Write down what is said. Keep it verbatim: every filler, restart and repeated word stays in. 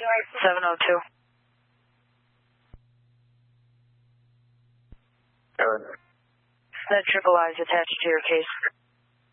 seven oh two. Good. That triple I is attached to your case.